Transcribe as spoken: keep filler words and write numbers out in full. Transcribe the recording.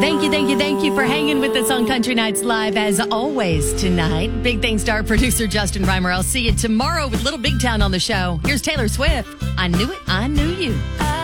Thank you, thank you, thank you for hanging with us on Country Nights Live as always tonight. Big thanks to our producer, Justin Reimer. I'll see you tomorrow with Little Big Town on the show. Here's Taylor Swift. I knew it, I knew you. I